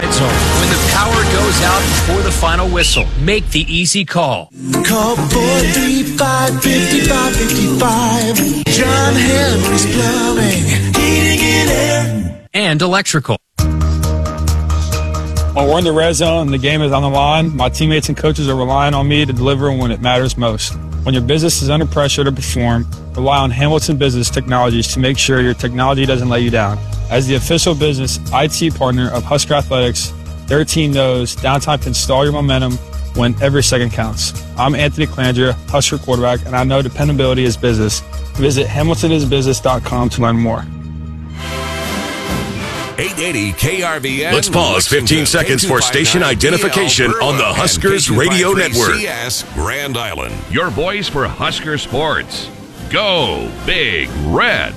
Red Zone. When the power goes out before the final whistle, make the easy call. Call 435-5555. John Henry's Plumbing, Heating and Air. And electrical. When we're in the red zone and the game is on the line, my teammates and coaches are relying on me to deliver when it matters most. When your business is under pressure to perform, rely on Hamilton Business Technologies to make sure your technology doesn't let you down. As the official business IT partner of Husker Athletics, their team knows downtime can stall your momentum when every second counts. I'm Anthony Calandria, Husker quarterback, and I know dependability is business. Visit hamiltonisbusiness.com to learn more. 880 KRVN. Let's pause 15 seconds for station identification on the Huskers Radio Network. CS Grand Island. Your voice for Husker sports. Go Big Red.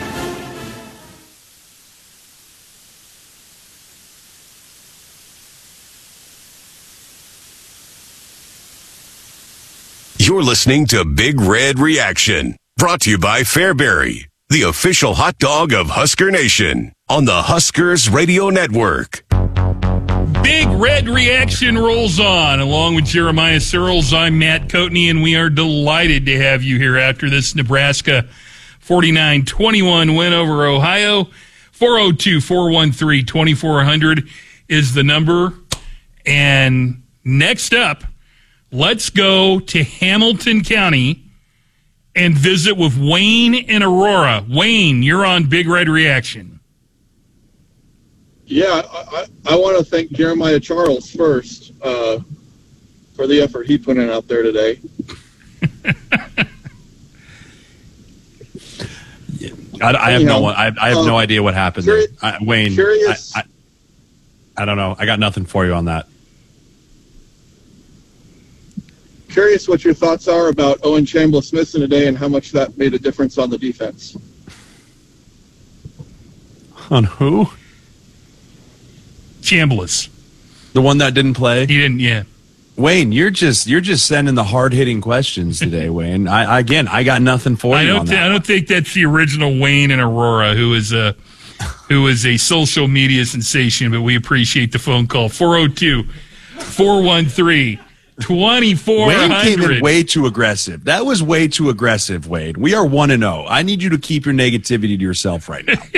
You're listening to Big Red Reaction, brought to you by Fairberry, the official hot dog of Husker Nation, on the Huskers Radio Network. Big Red Reaction rolls on. Along with Jeremiah Searles, I'm Matt Coatney, and we are delighted to have you here after this Nebraska 49-21 win over Ohio. 402-413-2400 is the number. And next up, let's go to Hamilton County and visit with Wayne and Aurora. Wayne, you're on Big Red Reaction. Yeah, I want to thank Jeremiah Charles first for the effort he put in out there today. I have no idea what happened there. Wayne, curious, I don't know. I got nothing for you on that. Curious what your thoughts are about Owen Chambliss missing today and how much that made a difference on the defense. On who? Chambliss. The one that didn't play? He didn't, yeah. Wayne, you're just sending the hard-hitting questions today, Wayne. I got nothing for you on that. I don't think that's the original Wayne and Aurora, who is a social media sensation, but we appreciate the phone call. 402-413-2400. Wayne came in way too aggressive. That was way too aggressive, Wayne. We are 1-0. I need you to keep your negativity to yourself right now.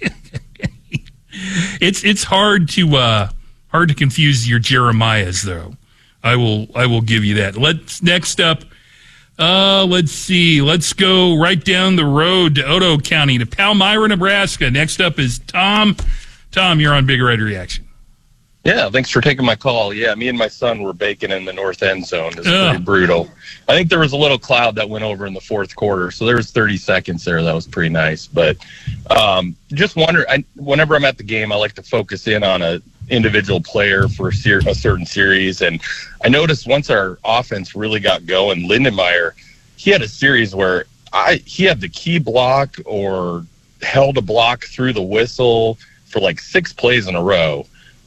It's hard to confuse your Jeremiahs, though. I will give you that. Next up, let's see. Let's go right down the road to Otoe County to Palmyra, Nebraska. Next up is Tom. Tom, you're on Big Red Reaction. Yeah, thanks for taking my call. Yeah, me and my son were baking in the north end zone. It's pretty brutal. I think there was a little cloud that went over in the fourth quarter, so there was 30 seconds there. That was pretty nice. But just wonder, whenever I'm at the game, I like to focus in on a individual player for a certain series. And I noticed once our offense really got going, Lindenmeyer, he had a series where he had the key block or held a block through the whistle for like 6 plays in a row.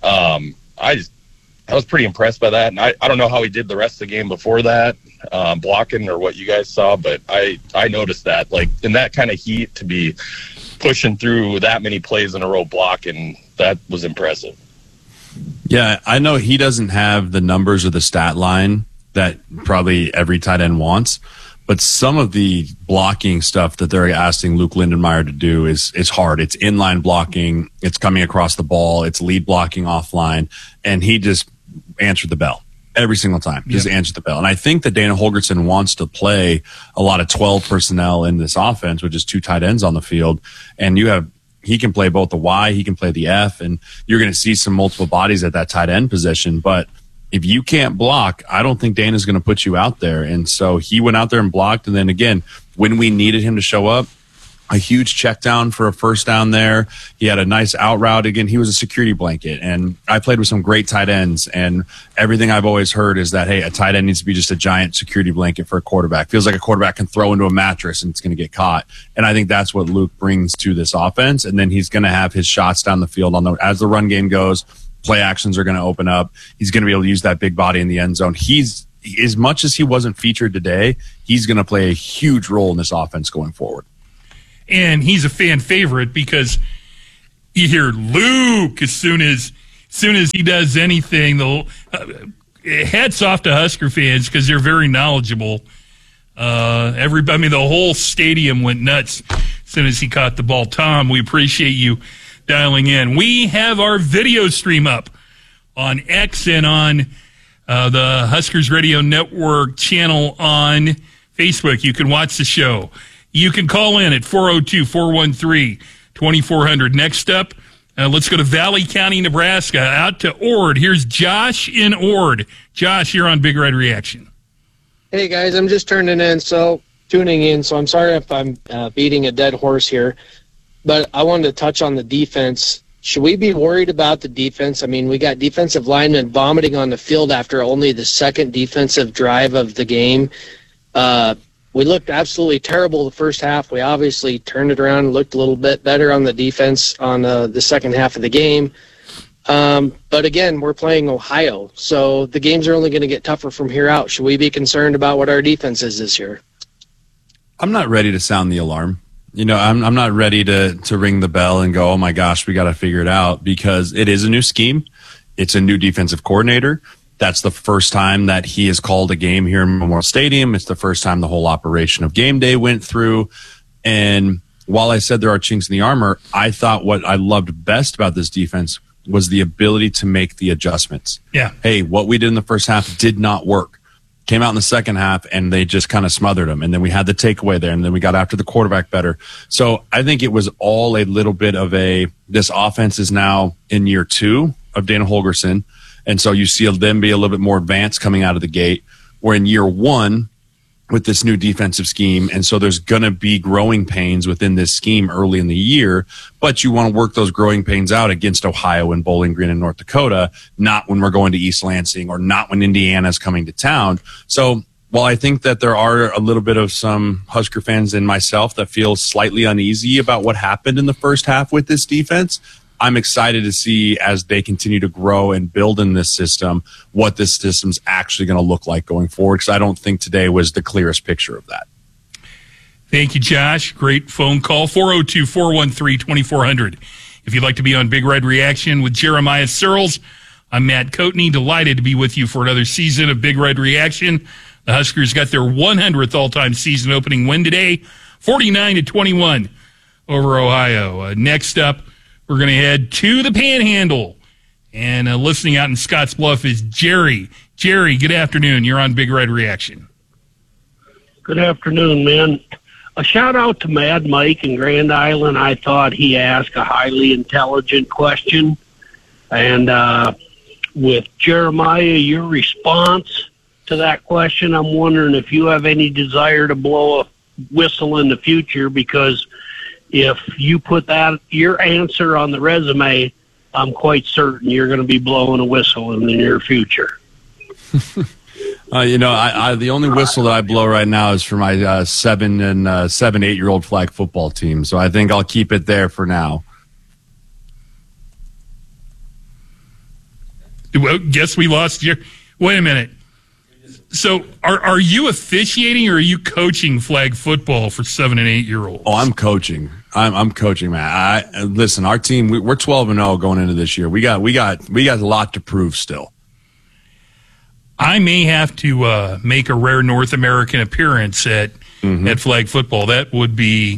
I was pretty impressed by that, and I don't know how he did the rest of the game before that, blocking or what you guys saw, but I noticed that, like, in that kind of heat to be pushing through that many plays in a row blocking, that was impressive. Yeah, I know he doesn't have the numbers or the stat line that probably every tight end wants, but some of the blocking stuff that they're asking Luke Lindenmeyer to do is hard. It's inline blocking. It's coming across the ball. It's lead blocking offline. And he just answered the bell every single time. Just answered the bell. And I think that Dana Holgorsen wants to play a lot of 12 personnel in this offense, which is 2 tight ends on the field. And he can play both the Y, he can play the F, and you're going to see some multiple bodies at that tight end position. But if you can't block, I don't think Dana's going to put you out there. And so he went out there and blocked. And then again, when we needed him to show up, a huge check down for a first down there. He had a nice out route. Again, he was a security blanket. And I played with some great tight ends. And everything I've always heard is that, hey, a tight end needs to be just a giant security blanket for a quarterback. Feels like a quarterback can throw into a mattress and it's going to get caught. And I think that's what Luke brings to this offense. And then he's going to have his shots down the field as the run game goes. Play actions are going to open up. He's going to be able to use that big body in the end zone. He's, as much as he wasn't featured today, he's going to play a huge role in this offense going forward. And he's a fan favorite because you hear Luke as soon as soon as he does anything, hats off to Husker fans because they're very knowledgeable. The whole stadium went nuts as soon as he caught the ball. Tom, we appreciate you dialing in. We have our video stream up on X and on the Huskers Radio Network channel on Facebook. You can watch the show. You can call in at 402-413-2400. Next up, let's go to Valley County, Nebraska, out to Ord. Here's Josh in Ord. Josh, you're on Big Red Reaction. Hey, guys, I'm just tuning in, so I'm sorry if I'm beating a dead horse here, but I wanted to touch on the defense. Should we be worried about the defense? I mean, we got defensive linemen vomiting on the field after only the second defensive drive of the game. We looked absolutely terrible the first half. We obviously turned it around and looked a little bit better on the defense on the second half of the game. But again, we're playing Ohio, so the games are only going to get tougher from here out. Should we be concerned about what our defense is this year? I'm not ready to sound the alarm. I'm not ready to ring the bell and go, oh my gosh, we got to figure it out, because it is a new scheme. It's a new defensive coordinator. That's the first time that he has called a game here in Memorial Stadium. It's the first time the whole operation of game day went through. And while I said there are chinks in the armor, I thought what I loved best about this defense was the ability to make the adjustments. Yeah. Hey, what we did in the first half did not work. Came out in the second half, and they just kind of smothered them. And then we had the takeaway there, and then we got after the quarterback better. So I think it was all a little bit of this offense is now in year 2 of Dana Holgorsen. And so you see them be a little bit more advanced coming out of the gate. We're in year 1 with this new defensive scheme. And so there's going to be growing pains within this scheme early in the year, but you want to work those growing pains out against Ohio and Bowling Green and North Dakota, not when we're going to East Lansing or not when Indiana's coming to town. So while I think that there are a little bit of some Husker fans and myself that feel slightly uneasy about what happened in the first half with this defense, I'm excited to see as they continue to grow and build in this system, what this system's actually going to look like going forward, because I don't think today was the clearest picture of that. Thank you, Josh. Great phone call. 402-413-2400. If you'd like to be on Big Red Reaction with Jeremiah Searles, I'm Matt Coatney. Delighted to be with you for another season of Big Red Reaction. The Huskers got their 100th all-time season opening win today, 49-21 over Ohio. Next up, we're going to head to the Panhandle. And listening out in Scottsbluff is Jerry. Jerry, good afternoon. You're on Big Red Reaction. Good afternoon, man. A shout-out to Mad Mike in Grand Island. I thought he asked a highly intelligent question. And with Jeremiah, your response to that question, I'm wondering if you have any desire to blow a whistle in the future, because if you put your answer on the resume, I'm quite certain you're going to be blowing a whistle in the near future. The only whistle that I blow right now is for my 7 and 8-year-old flag football team. So I think I'll keep it there for now. Well, guess we lost you. Wait a minute. So are you officiating or are you coaching flag football for 7 and 8-year-olds? Oh, I'm coaching. I'm coaching, man. Listen, our team, we're 12-0 going into this year. We got a lot to prove still. I may have to make a rare North American appearance at flag football. That would be,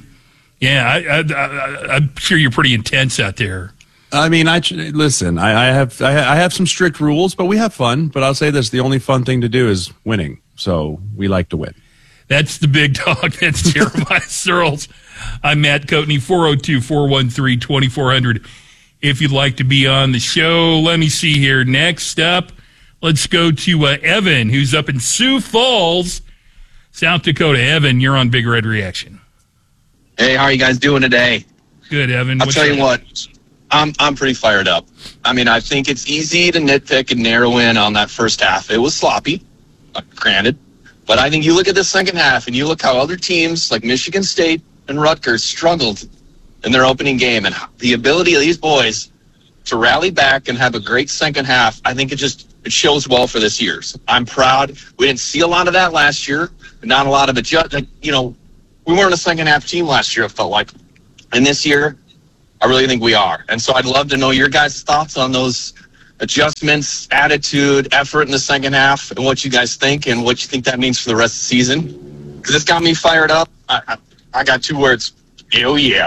I'm sure you're pretty intense out there. I mean, listen. I have some strict rules, but we have fun. But I'll say this: the only fun thing to do is winning. So we like to win. That's the big dog. That's Jeremiah Searles. I'm Matt Coatney. 402-413-2400. If you'd like to be on the show, let me see here. Next up, let's go to Evan, who's up in Sioux Falls, South Dakota. Evan, you're on Big Red Reaction. Hey, how are you guys doing today? Good, Evan. I'll tell you what. I'm pretty fired up. I mean, I think it's easy to nitpick and narrow in on that first half. It was sloppy, granted. But I think you look at the second half and you look how other teams like Michigan State and Rutgers struggled in their opening game, and the ability of these boys to rally back and have a great second half, I think it shows well for this year. So I'm proud. We didn't see a lot of that last year, not a lot of it. We weren't a second half team last year, it felt like. And this year, I really think we are. And so I'd love to know your guys' thoughts on those adjustments, attitude, effort in the second half, and what you guys think and what you think that means for the rest of the season. Because it's got me fired up. I got 2 words. Oh, yeah.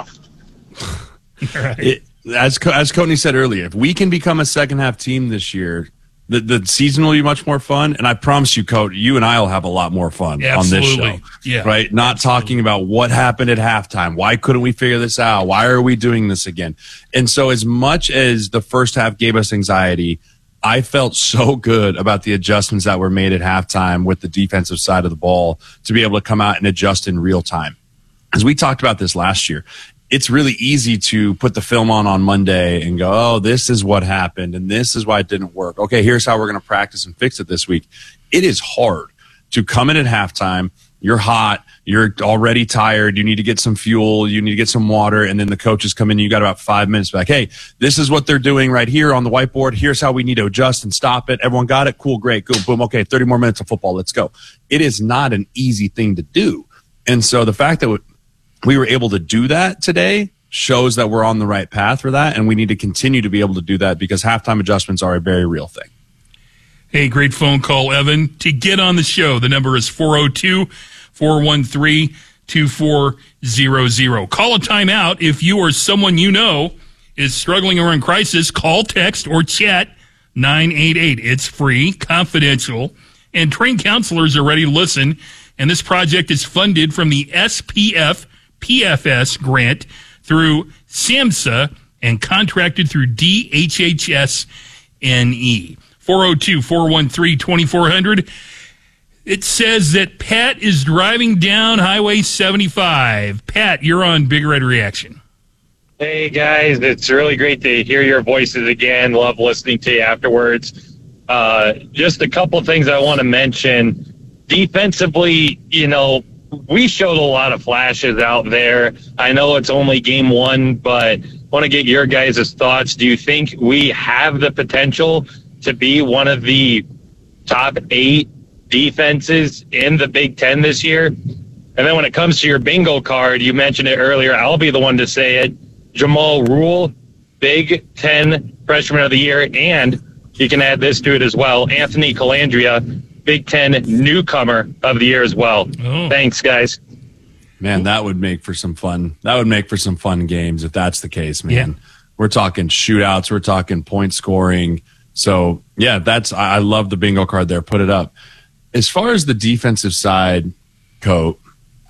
As Courtney said earlier, if we can become a second-half team this year, the season will be much more fun. And I promise you, Coach, you and I will have a lot more fun on this show. Yeah. Right? Not talking about what happened at halftime. Why couldn't we figure this out? Why are we doing this again? And so as much as the first half gave us anxiety, I felt so good about the adjustments that were made at halftime with the defensive side of the ball to be able to come out and adjust in real time. As we talked about this last year, it's really easy to put the film on Monday and go, oh, this is what happened and this is why it didn't work. Okay, here's how we're going to practice and fix it this week. It is hard to come in at halftime. You're hot. You're already tired. You need to get some fuel. You need to get some water. And then the coaches come in. You got about 5 minutes back. Hey, this is what they're doing right here on the whiteboard. Here's how we need to adjust and stop it. Everyone got it? Cool, great, good, boom. Okay, 30 more minutes of football. Let's go. It is not an easy thing to do. And so the fact that we were able to do that today shows that we're on the right path for that, and we need to continue to be able to do that because halftime adjustments are a very real thing. Hey, great phone call, Evan. To get on the show, the number is 402-413-2400. Call a timeout if you or someone you know is struggling or in crisis. Call, text, or chat 988. It's free, confidential, and trained counselors are ready to listen. And this project is funded from the SPF PFS grant through SAMHSA and contracted through DHHS-NE. 402-413-2400. It says that Pat is driving down Highway 75. Pat, you're on Big Red Reaction. Hey, guys. It's really great to hear your voices again. Love listening to you afterwards. Just a couple things I want to mention. Defensively, we showed a lot of flashes out there. I know it's only game 1, but I want to get your guys' thoughts. Do you think we have the potential to be one of the top 8 defenses in the Big Ten this year? And then when it comes to your bingo card, you mentioned it earlier. I'll be the one to say it. Jamal Rule, Big Ten Freshman of the Year, and you can add this to it as well. Anthony Calandria, Big Ten Newcomer of the Year as well. Oh. Thanks, guys. Man, that would make for some fun. That would make for some fun games if that's the case, man. Yeah. We're talking shootouts. We're talking point scoring. So, yeah, I love the bingo card there. Put it up. As far as the defensive side, Coach,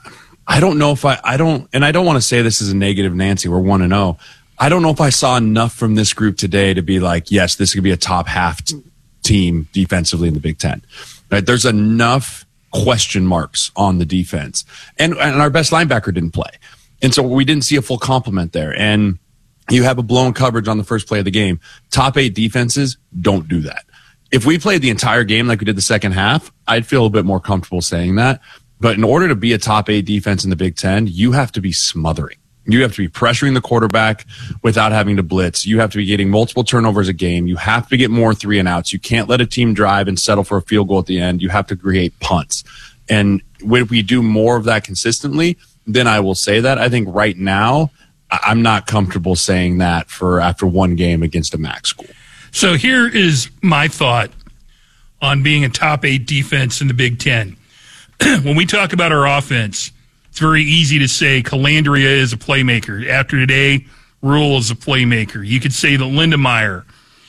I don't know if I don't want to say this is a negative Nancy. We're 1-0. I don't know if I saw enough from this group today to be like, yes, this could be a top half team defensively in the Big Ten. Right? There's enough question marks on the defense. And our best linebacker didn't play. And so we didn't see a full complement there. And you have a blown coverage on the first play of the game. Top 8 defenses don't do that. If we played the entire game like we did the second half, I'd feel a bit more comfortable saying that. But in order to be a top 8 defense in the Big Ten, you have to be smothering. You have to be pressuring the quarterback without having to blitz. You have to be getting multiple turnovers a game. You have to get more 3-and-outs. You can't let a team drive and settle for a field goal at the end. You have to create punts. And when we do more of that consistently, then I will say that. I think right now, I'm not comfortable saying that for after one game against a MAC school. So here is my thought on being a top 8 defense in the Big Ten. When we talk about our offense, it's very easy to say Calandria is a playmaker. After today, Rule is a playmaker. You could say that Lindenmeyer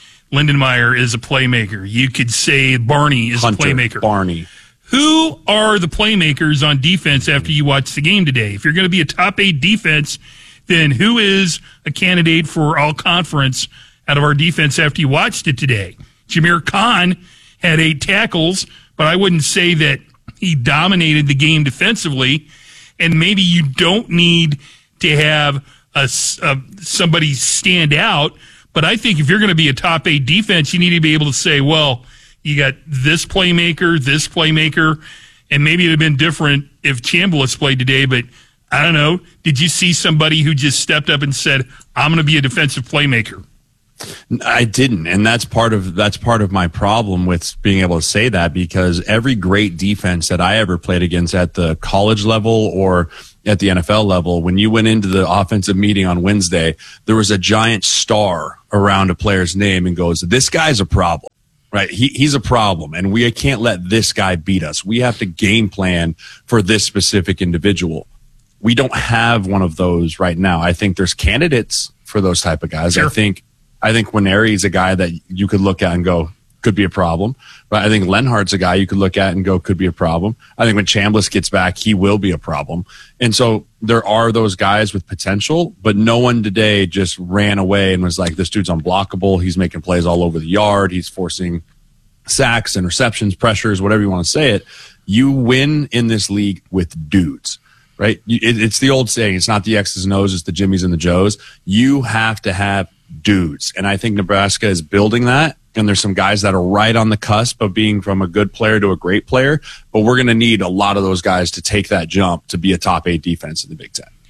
is a playmaker. You could say Barney is Hunter, a playmaker. Barney. Who are the playmakers on defense after you watch the game today? If you're going to be a top 8 defense, then who is a candidate for all conference out of our defense after you watched it today? Jameer Khan had 8 tackles, but I wouldn't say that he dominated the game defensively. And maybe you don't need to have somebody stand out. But I think if you're going to be a top 8 defense, you need to be able to say, well, you got this playmaker, and maybe it would have been different if Chambliss played today. But I don't know. Did you see somebody who just stepped up and said, I'm going to be a defensive playmaker? I didn't, and that's part of my problem with being able to say that, because every great defense that I ever played against at the college level or at the NFL level. When you went into the offensive meeting on Wednesday, there was a giant star around a player's name and goes, this guy's a problem, right? He's a problem, and we can't let this guy beat us. We have to game plan for this specific individual. We don't have one of those right now. I think there's candidates for those type of guys. Sure. I think Nwaneri is a guy that you could look at and go, could be a problem. But I think Lenhart's a guy you could look at and go, could be a problem. I think when Chambliss gets back, he will be a problem. And so there are those guys with potential, but no one today just ran away and was like, this dude's unblockable. He's making plays all over the yard. He's forcing sacks, interceptions, pressures, whatever you want to say it. You win in this league with dudes, right? It's the old saying. It's not the X's and O's, it's the Jimmies and the Joes. You have to have dudes. And I think Nebraska is building that. And there's some guys that are right on the cusp of being from a good player to a great player. But we're going to need a lot of those guys to take that jump to be a top 8 defense in the Big Ten.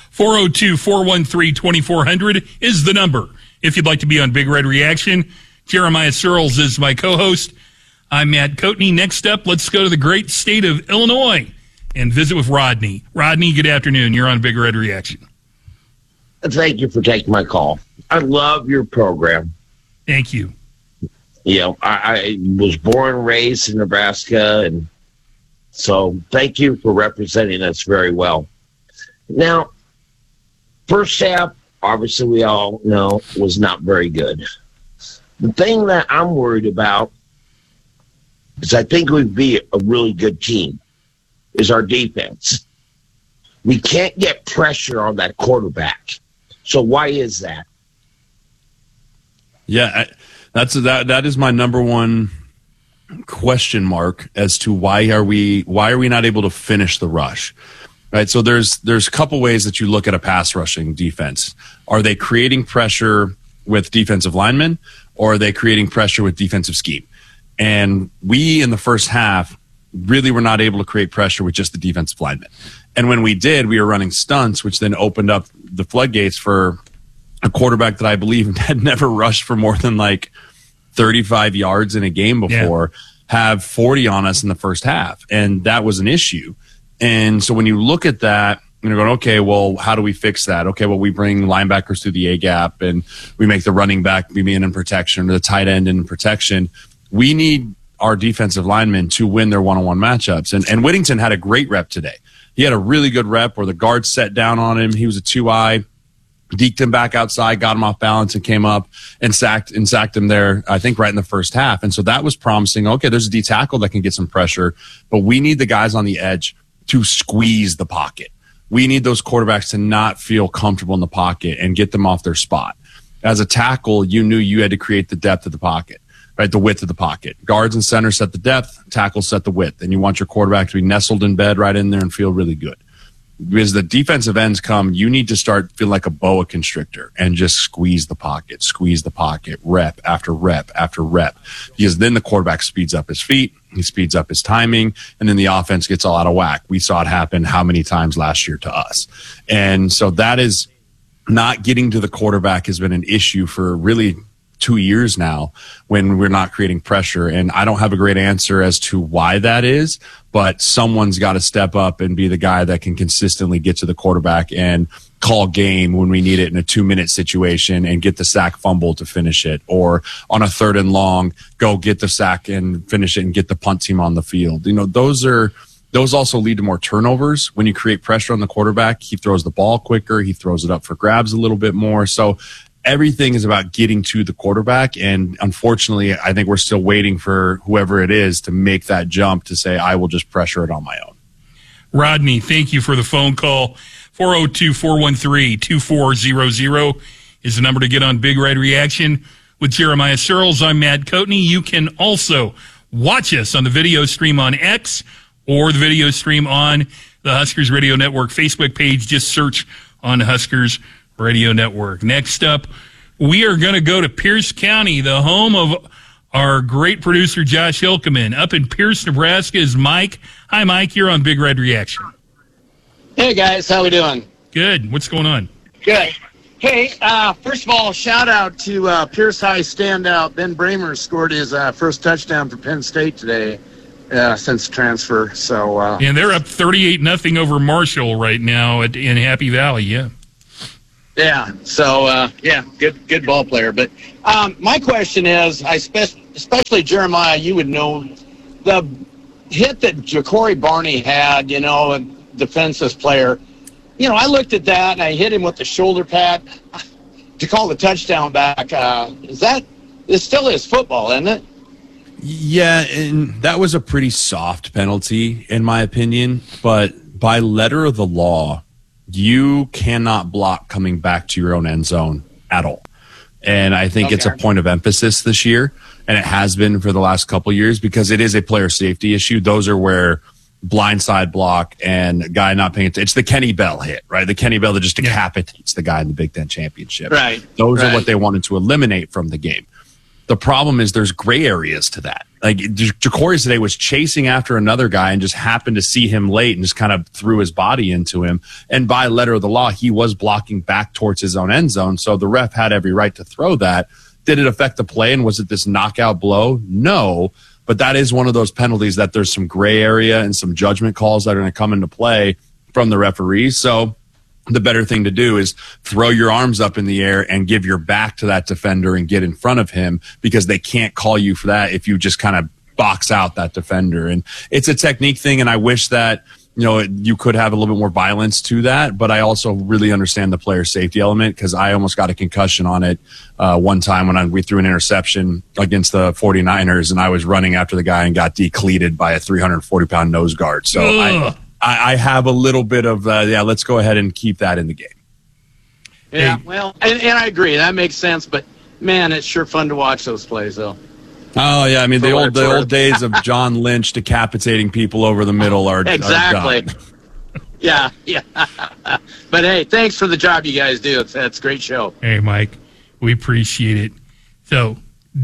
402-413-2400 is the number. If you'd like to be on Big Red Reaction, Jeremiah Searles is my co-host. I'm Matt Coatney. Next up, let's go to the great state of Illinois and visit with Rodney. Rodney, good afternoon. You're on Big Red Reaction. Thank you for taking my call. I love your program. Thank you. You know, I was born and raised in Nebraska, and so thank you for representing us very well. Now, first half, obviously we all know, was not very good. The thing that I'm worried about is I think we'd be a really good team, is our defense. We can't get pressure on that quarterback. So why is that? Yeah, that is my number one question mark as to why are we not able to finish the rush, right? So there's a couple ways that you look at a pass rushing defense. Are they creating pressure with defensive linemen, or are they creating pressure with defensive scheme? And we in the first half really were not able to create pressure with just the defensive linemen. And when we did, we were running stunts, which then opened up the floodgates for a quarterback that I believe had never rushed for more than like 35 yards in a game before, have 40 on us in the first half. And that was an issue. And so when you look at that, you're going, okay, well, how do we fix that? Okay, well, we bring linebackers through the A-gap, and we make the running back be in protection, or the tight end in protection. We need our defensive linemen to win their one-on-one matchups. And Whittington had a great rep today. He had a really good rep where the guard set down on him. He was a 2-eye. Deked him back outside, got him off balance, and came up and sacked him there, I think, right in the first half. And so that was promising. Okay, there's a D tackle that can get some pressure, but we need the guys on the edge to squeeze the pocket. We need those quarterbacks to not feel comfortable in the pocket and get them off their spot. As a tackle, you knew you had to create the depth of the pocket, right? The width of the pocket. Guards and centers set the depth, tackles set the width. And you want your quarterback to be nestled in bed right in there and feel really good. As the defensive ends come, you need to start feeling like a boa constrictor and just squeeze the pocket, rep after rep after rep. Because then the quarterback speeds up his feet, he speeds up his timing, and then the offense gets all out of whack. We saw it happen how many times last year to us. And so that is not getting to the quarterback has been an issue for really 2 years now when we're not creating pressure. And I don't have a great answer as to why that is, but someone's got to step up and be the guy that can consistently get to the quarterback and call game when we need it in a 2-minute situation and get the sack fumble to finish it, or on a 3rd and long, go get the sack and finish it and get the punt team on the field. You know, those also lead to more turnovers. When you create pressure on the quarterback, he throws the ball quicker, he throws it up for grabs a little bit more. So everything is about getting to the quarterback, and unfortunately, I think we're still waiting for whoever it is to make that jump to say, I will just pressure it on my own. Rodney, thank you for the phone call. 402-413-2400 is the number to get on Big Red Reaction with Jeremiah Searles. I'm Matt Coatney. You can also watch us on the video stream on X or the video stream on the Huskers Radio Network Facebook page. Just search on Huskers Radio Network. Next up, we are going to go to Pierce County, the home of our great producer, Josh Hilkeman. Up in Pierce, Nebraska is Mike. Hi, Mike. You're on Big Red Reaction. Hey, guys. How we doing? Good. What's going on? Good. Hey, first of all, shout out to Pierce High standout. Ben Bramer scored his first touchdown for Penn State today. since transfer. So and they're up 38-0 over Marshall right now in Happy Valley. Yeah. Yeah. So good ball player. But my question is, especially Jeremiah, you would know the hit that Ja'Cory Barney had. A defensive player. I looked at that and I hit him with the shoulder pad to call the touchdown back. It's still his football, isn't it? Yeah, and that was a pretty soft penalty, in my opinion. But by letter of the law, you cannot block coming back to your own end zone at all. And I think it's a point of emphasis this year, and it has been for the last couple of years, because it is a player safety issue. Those are where blindside block and guy not paying attention. It's the Kenny Bell hit, right? The Kenny Bell that just decapitates the guy in the Big Ten championship. Right. Those are what they wanted to eliminate from the game. The problem is there's gray areas to that. Like Ja'Cory today was chasing after another guy and just happened to see him late and just kind of threw his body into him. And by letter of the law, he was blocking back towards his own end zone. So the ref had every right to throw that. Did it affect the play? And was it this knockout blow? No. But that is one of those penalties that there's some gray area and some judgment calls that are going to come into play from the referees. So the better thing to do is throw your arms up in the air and give your back to that defender and get in front of him, because they can't call you for that if you just kind of box out that defender. And it's a technique thing, and I wish that you could have a little bit more violence to that, but I also really understand the player safety element, because I almost got a concussion on it one time when we threw an interception against the 49ers, and I was running after the guy and got decleated by a 340-pound nose guard. So I have a little bit of, let's go ahead and keep that in the game. Yeah, well, and I agree. That makes sense, but, man, it's sure fun to watch those plays, though. Oh, yeah, I mean, the old days of John Lynch decapitating people over the middle are exactly. Are done. Yeah. But, hey, thanks for the job you guys do. It's a great show. Hey, Mike, we appreciate it. So,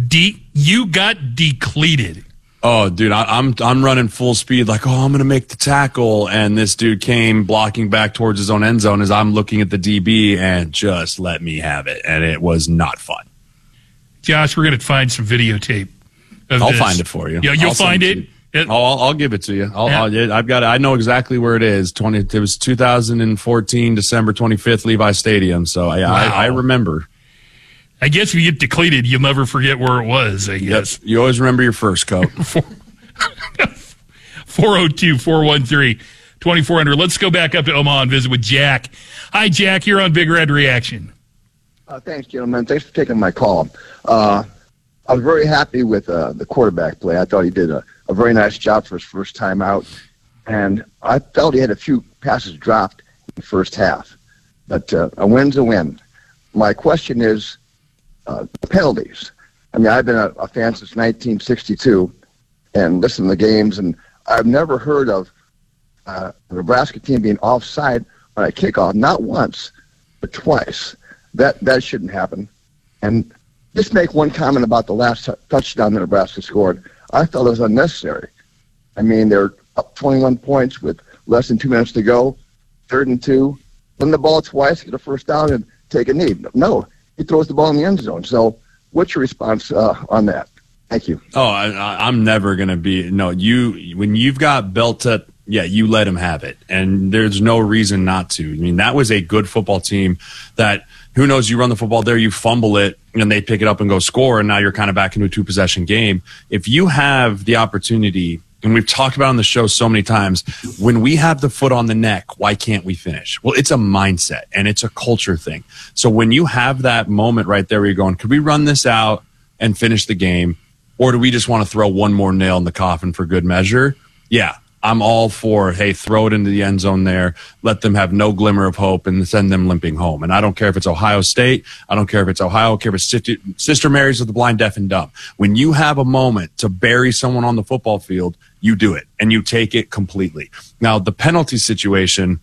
you got decleated. Oh, dude, I'm running full speed like, I'm going to make the tackle. And this dude came blocking back towards his own end zone as I'm looking at the DB and just let me have it. And it was not fun. Josh, we're going to find some videotape of I'll this. Find it for you. Yeah, you'll find it? I'll give it to you. I've got it. I know exactly where it is. It was 2014, December 25th, Levi Stadium. So, yeah, wow. I remember. I guess if you get decleated, you'll never forget where it was, I guess. Yep. You always remember your first coat. 402-413-2400. Let's go back up to Omaha and visit with Jack. Hi, Jack. You're on Big Red Reaction. Thanks, gentlemen. Thanks for taking my call. I was very happy with the quarterback play. I thought he did a very nice job for his first time out. And I felt he had a few passes dropped in the first half. But a win's a win. My question is, the penalties. I mean, I've been a fan since 1962 and listened to the games, and I've never heard of the Nebraska team being offside on a kickoff, not once, but twice. That shouldn't happen. And just make one comment about the last touchdown that Nebraska scored. I felt it was unnecessary. I mean, they're up 21 points with less than 2 minutes to go, 3rd and 2. Win the ball twice, get a first down, and take a knee. No. He throws the ball in the end zone. So what's your response on that? Thank you. Oh, I'm never going to be – no, when you've got belt up, you let him have it. And there's no reason not to. I mean, that was a good football team that – who knows, you run the football there, you fumble it, and they pick it up and go score, and now you're kind of back into a 2-possession game. If you have the opportunity – and we've talked about on the show so many times, when we have the foot on the neck, why can't we finish? Well, it's a mindset and it's a culture thing. So when you have that moment right there where you're going, could we run this out and finish the game? Or do we just want to throw one more nail in the coffin for good measure? Yeah, I'm all for, hey, throw it into the end zone there, let them have no glimmer of hope and send them limping home. And I don't care if it's Ohio State. I don't care if it's Ohio. I don't care if it's Sister Mary's of the blind, deaf, and dumb. When you have a moment to bury someone on the football field, you do it and you take it completely. Now, the penalty situation,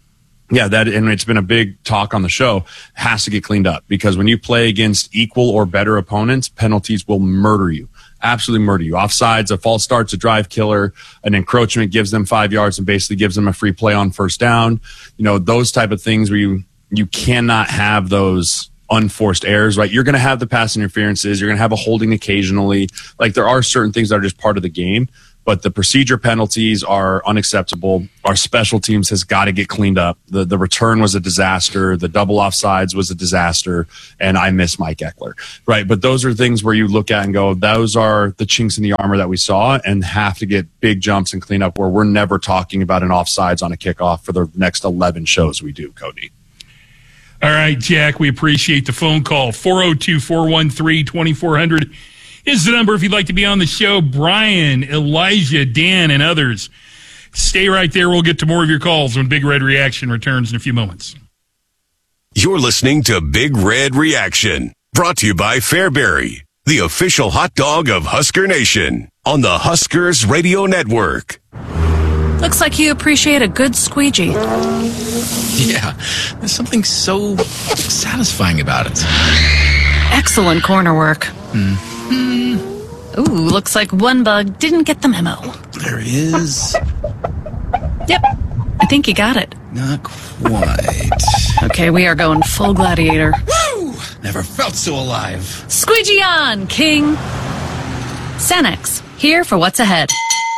and it's been a big talk on the show, has to get cleaned up, because when you play against equal or better opponents, penalties will murder you. Absolutely murder you. Offsides, a false start's a drive killer. An encroachment gives them 5 yards and basically gives them a free play on first down. Those type of things where you cannot have those unforced errors, right? You're going to have the pass interferences. You're going to have a holding occasionally. Like, there are certain things that are just part of the game. but the procedure penalties are unacceptable. Our special teams has got to get cleaned up. The return was a disaster. The double offsides was a disaster. And I miss Mike Eckler, right? But those are things where you look at and go, those are the chinks in the armor that we saw and have to get big jumps and clean up, where we're never talking about an offsides on a kickoff for the next 11 shows we do, Cody. All right, Jack, we appreciate the phone call. 402-413-2400 is the number if you'd like to be on the show. Brian, Elijah, Dan, and others. Stay right there. We'll get to more of your calls when Big Red Reaction returns in a few moments. You're listening to Big Red Reaction, brought to you by Fairbury, the official hot dog of Husker Nation, on the Huskers Radio Network. Looks like you appreciate a good squeegee. Yeah, there's something so satisfying about it. Excellent corner work. Mm-hmm. Ooh, looks like one bug didn't get the memo. There is. Yep, I think you got it. Not quite. Okay, we are going full gladiator. Woo! Never felt so alive. Squeegee on, King! Sanex, here for what's ahead.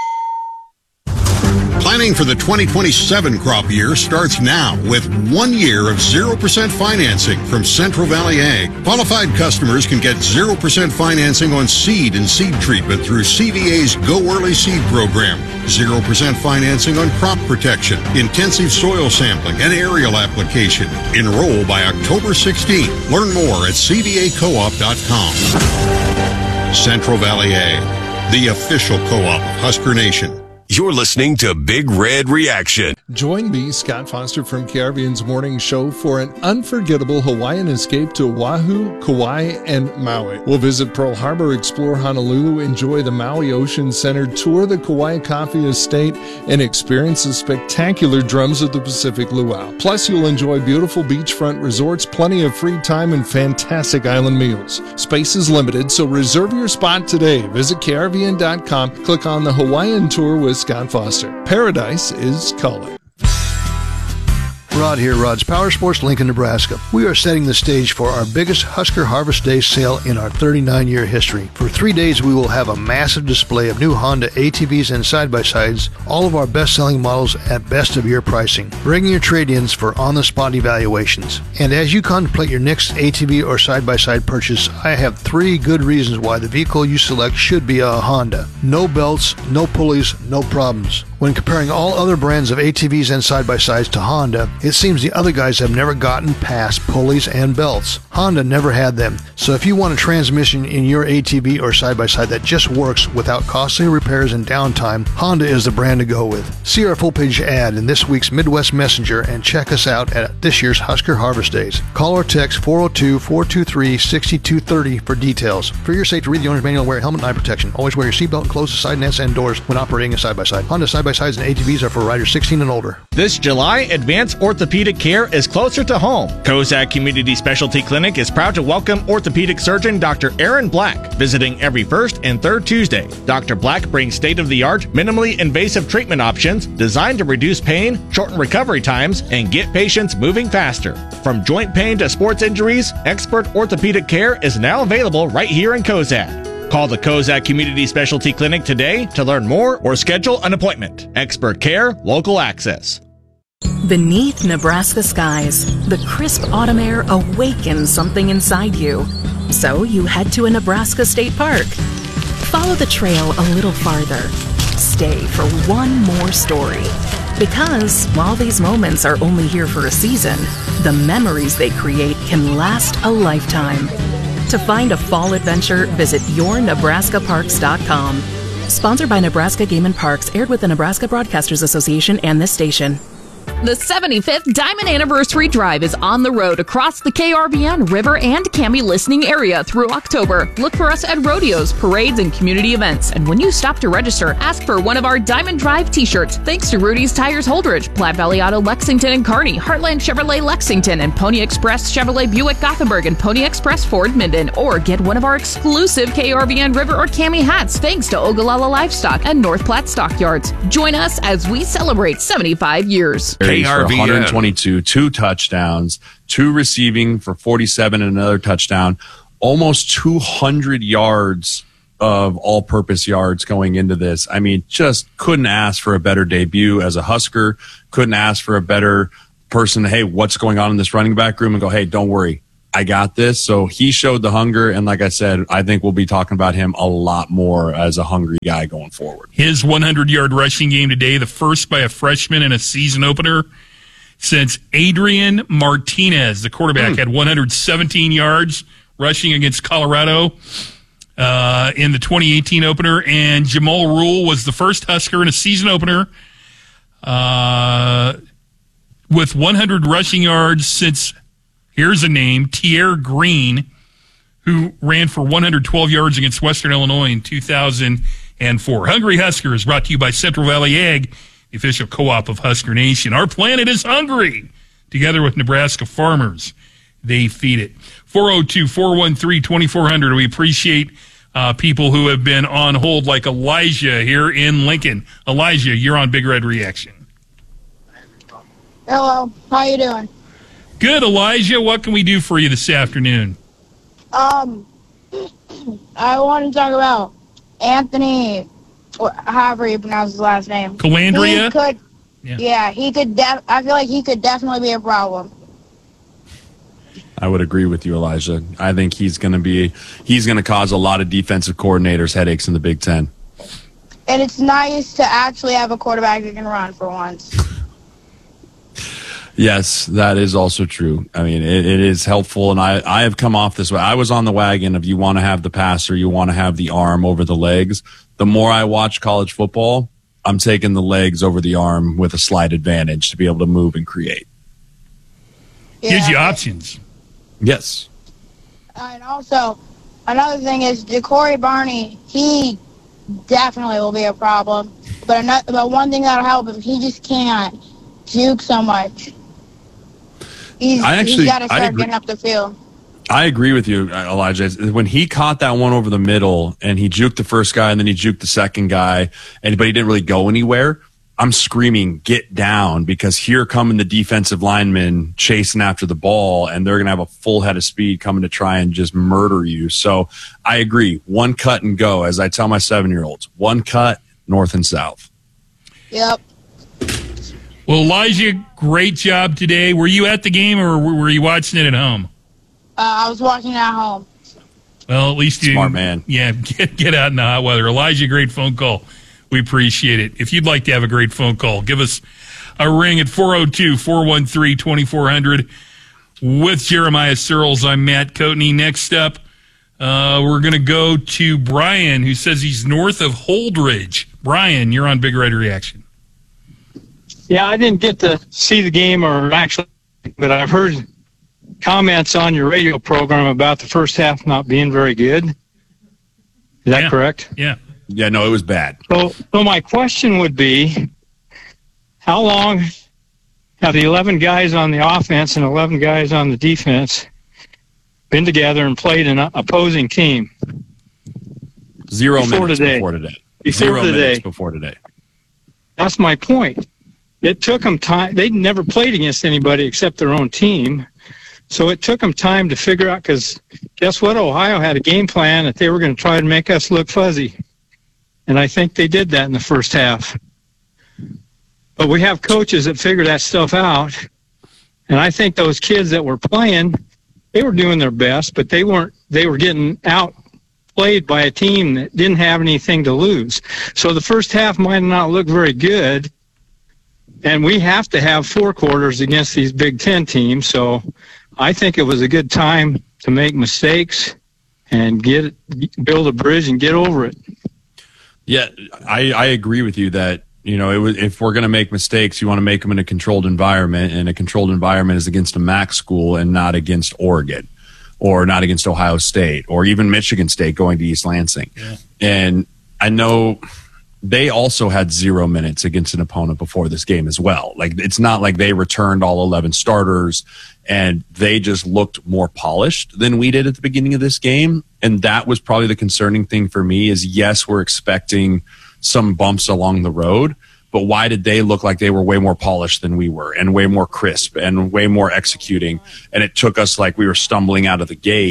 Planning for the 2027 crop year starts now with 1 year of 0% financing from Central Valley Ag. Qualified customers can get 0% financing on seed and seed treatment through CVA's Go Early Seed program. 0% financing on crop protection, intensive soil sampling, and aerial application. Enroll by October 16th. Learn more at cvacoop.com. Central Valley Ag, the official co-op of Husker Nation. You're listening to Big Red Reaction. Join me, Scott Foster from KRVN's Morning Show, for an unforgettable Hawaiian escape to Oahu, Kauai, and Maui. We'll visit Pearl Harbor, explore Honolulu, enjoy the Maui Ocean Center, tour the Kauai Coffee Estate, and experience the spectacular drums of the Pacific Luau. Plus, you'll enjoy beautiful beachfront resorts, plenty of free time, and fantastic island meals. Space is limited, so reserve your spot today. Visit KRVN.com, click on the Hawaiian Tour with Scott Foster. Paradise is calling. Rod here, Rod's Power Sports, Lincoln, Nebraska. We are setting the stage for our biggest Husker Harvest Day sale in our 39-year history. For 3 days, we will have a massive display of new Honda ATVs and side-by-sides, all of our best-selling models at best-of-year pricing. Bring your trade-ins for on-the-spot evaluations. And as you contemplate your next ATV or side-by-side purchase, I have 3 good reasons why the vehicle you select should be a Honda. No belts, no pulleys, no problems. When comparing all other brands of ATVs and side-by-sides to Honda, it seems the other guys have never gotten past pulleys and belts. Honda never had them, so if you want a transmission in your ATV or side-by-side that just works without costly repairs and downtime, Honda is the brand to go with. See our full-page ad in this week's Midwest Messenger and check us out at this year's Husker Harvest Days. Call or text 402-423-6230 for details. For your safety, read the owner's manual and wear a helmet and eye protection. Always wear your seatbelt and close the side nets and doors when operating a side-by-side. Honda side-by-sides and ATVs are for riders 16 and older. This July, Advanced Orthopedic Care is closer to home. Kozak Community Specialty Clinic is proud to welcome orthopedic surgeon Dr. Aaron Black, visiting every first and third Tuesday. Dr. Black brings state-of-the-art, minimally invasive treatment options designed to reduce pain, shorten recovery times, and get patients moving faster. From joint pain to sports injuries, expert orthopedic care is now available right here in Kozak. Call the Kozak Community Specialty Clinic today to learn more or schedule an appointment. Expert care, local access. Beneath Nebraska skies, the crisp autumn air awakens something inside you. So you head to a Nebraska state park. Follow the trail a little farther. Stay for one more story. Because while these moments are only here for a season, the memories they create can last a lifetime. To find a fall adventure, visit yournebraskaparks.com. Sponsored by Nebraska Game and Parks, aired with the Nebraska Broadcasters Association and this station. The 75th Diamond Anniversary Drive is on the road across the KRVN, River, and Cami listening area through October. Look for us at rodeos, parades, and community events. And when you stop to register, ask for one of our Diamond Drive t-shirts. Thanks to Rudy's Tires Holdridge, Platte Valley Auto Lexington and Kearney, Heartland Chevrolet Lexington, and Pony Express Chevrolet Buick Gothenburg, and Pony Express Ford Minden. Or get one of our exclusive KRVN River or Cami hats thanks to Ogallala Livestock and North Platte Stockyards. Join us as we celebrate 75 years. KRVN. 122, 2 touchdowns, 2 receiving for 47 and another touchdown, almost 200 yards of all-purpose yards going into this. I mean, just couldn't ask for a better debut as a Husker. Couldn't ask for a better person. Hey, what's going on in this running back room? And go, hey, don't worry, I got this. So he showed the hunger, and like I said, I think we'll be talking about him a lot more as a hungry guy going forward. His 100-yard rushing game today, the first by a freshman in a season opener since Adrian Martinez, the quarterback, had 117 yards rushing against Colorado in the 2018 opener, and Jamal Rule was the first Husker in a season opener with 100 rushing yards since, here's a name, Tier Green, who ran for 112 yards against Western Illinois in 2004. Hungry Husker is brought to you by Central Valley Ag, the official co-op of Husker Nation. Our planet is hungry. Together with Nebraska farmers, they feed it. 402-413-2400. We appreciate people who have been on hold, like Elijah here in Lincoln. Elijah, you're on Big Red Reaction. Hello, how you doing? Good, Elijah. What can we do for you this afternoon? I want to talk about Anthony, however you pronounce his last name. Calandria? He could, yeah, he could. I feel like he could definitely be a problem. I would agree with you, Elijah. I think he's going to cause a lot of defensive coordinators headaches in the Big Ten. And it's nice to actually have a quarterback that can run for once. Yes, that is also true. I mean, it is helpful, and I have come off this way. I was on the wagon of you want to have the passer, you want to have the arm over the legs. The more I watch college football, I'm taking the legs over the arm with a slight advantage to be able to move and create. Yeah. Gives you options. Yes. And also, another thing is Ja'Cory Barney, he definitely will be a problem. But one thing that'll help him, he just can't juke so much. He's got to start getting up the field. I agree with you, Elijah. When he caught that one over the middle and he juked the first guy and then he juked the second guy, but he didn't really go anywhere, I'm screaming, get down, because here coming the defensive linemen chasing after the ball, and they're going to have a full head of speed coming to try and just murder you. So I agree. One cut and go, as I tell my 7-year-olds. One cut, north and south. Yep. Well, Elijah, great job today. Were you at the game or were you watching it at home? I was watching at home. Well, at least you... Smart man. Yeah, get out in the hot weather. Elijah, great phone call. We appreciate it. If you'd like to have a great phone call, give us a ring at 402-413-2400. With Jeremiah Searles, I'm Matt Coatney. Next up, we're going to go to Brian, who says he's north of Holdridge. Brian, you're on Big Red Reaction. Yeah, I didn't get to see the game but I've heard comments on your radio program about the first half not being very good. Is that correct? Yeah. Yeah, no, it was bad. So my question would be, how long have the 11 guys on the offense and 11 guys on the defense been together and played an opposing team? 0 minutes before today. Minutes before today. That's my point. It took them time. They'd never played against anybody except their own team. So it took them time to figure out, because guess what? Ohio had a game plan that they were going to try to make us look fuzzy. And I think they did that in the first half. But we have coaches that figure that stuff out. And I think those kids that were playing, they were doing their best, but they were getting outplayed by a team that didn't have anything to lose. So the first half might not look very good. And we have to have 4 quarters against these Big Ten teams. So I think it was a good time to make mistakes and build a bridge and get over it. Yeah, I agree with you that, if we're going to make mistakes, you want to make them in a controlled environment, and a controlled environment is against a MAC school and not against Oregon or not against Ohio State or even Michigan State going to East Lansing. Yeah. And I know they also had 0 minutes against an opponent before this game as well. Like, it's not like they returned all 11 starters and they just looked more polished than we did at the beginning of this game. And that was probably the concerning thing for me is, yes, we're expecting some bumps along the road, but why did they look like they were way more polished than we were and way more crisp and way more executing? And it took us like we were stumbling out of the gate.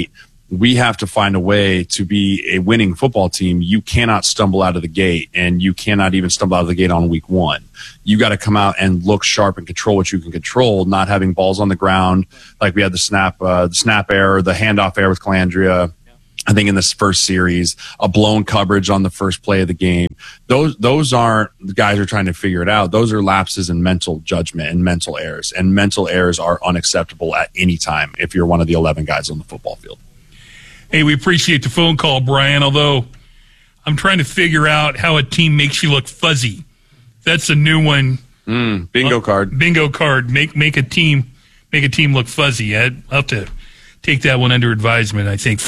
we have to find a way to be a winning football team. You cannot stumble out of the gate, and you cannot even stumble out of the gate on week 1. You got to come out and look sharp and control what you can control, not having balls on the ground like we had the snap error, the handoff error with Calandria. I think in this first series, a blown coverage on the first play of the game. Those aren't the guys who are trying to figure it out. Those are lapses in mental judgment and mental errors. And mental errors are unacceptable at any time if you're one of the 11 guys on the football field. Hey, we appreciate the phone call, Brian, although I'm trying to figure out how a team makes you look fuzzy. That's a new one. Bingo card. Bingo card. Make a team look fuzzy. I'll have to take that one under advisement, I think.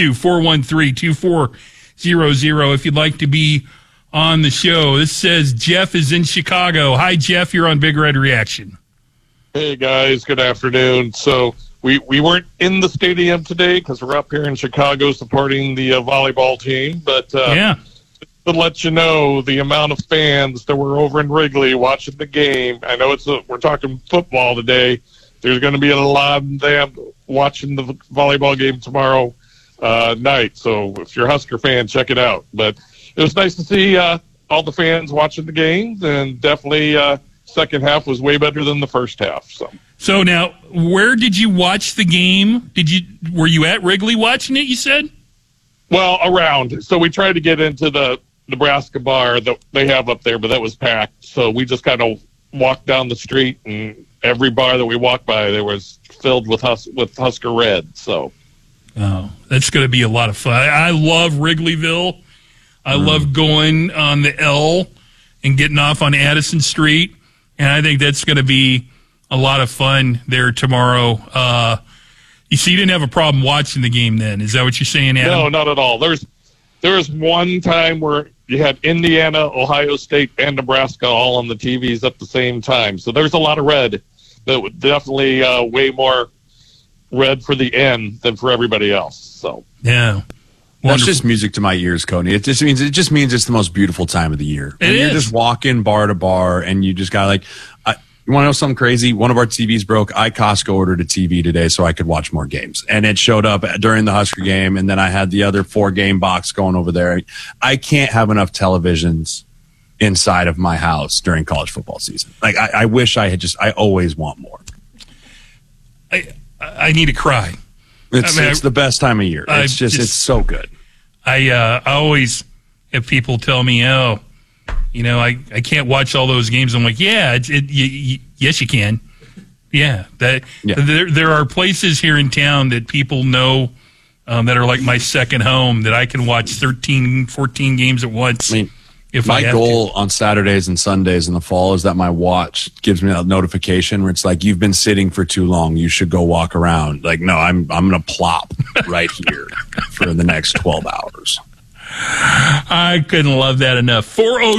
402-413-2400 if you'd like to be on the show. This says Jeff is in Chicago. Hi, Jeff. You're on Big Red Reaction. Hey, guys. Good afternoon. So we weren't in the stadium today because we're up here in Chicago supporting the volleyball team. But to let you know, the amount of fans that were over in Wrigley watching the game, I know we're talking football today. There's going to be a lot of them watching the volleyball game tomorrow night. So if you're a Husker fan, check it out. But it was nice to see all the fans watching the games, and definitely second half was way better than the first half. So now, where did you watch the game? Were you at Wrigley watching it, you said? Well, around. So we tried to get into the Nebraska bar that they have up there, but that was packed. So we just kind of walked down the street, and every bar that we walked by, there was filled with Husker red. So, that's going to be a lot of fun. I love Wrigleyville. I love going on the L and getting off on Addison Street, and I think that's going to be a lot of fun there tomorrow. You see, you didn't have a problem watching the game then. Is that what you're saying, Adam? No, not at all. There was one time where you had Indiana, Ohio State, and Nebraska all on the TVs at the same time. So there's a lot of red. That would definitely way more red for the end than for everybody else. So yeah, that's just music to my ears, Cody. It just means it's the most beautiful time of the year. And you're just walking bar to bar, and you just got you want to know something crazy? One of our TVs broke. I Costco ordered a TV today so I could watch more games, and it showed up during the Husker game. And then I had the other 4-game box going over there. I can't have enough televisions inside of my house during college football season. I wish I had I always want more. I need to cry. It's the best time of year. It's so good. I always have people tell me, I can't watch all those games. I'm like, yes, you can. Yeah. There are places here in town that people know that are like my second home that I can watch 13, 14 games at once. My goal on Saturdays and Sundays in the fall is that my watch gives me that notification where it's like, you've been sitting for too long. You should go walk around. No, I'm going to plop right here for the next 12 hours. I couldn't love that enough.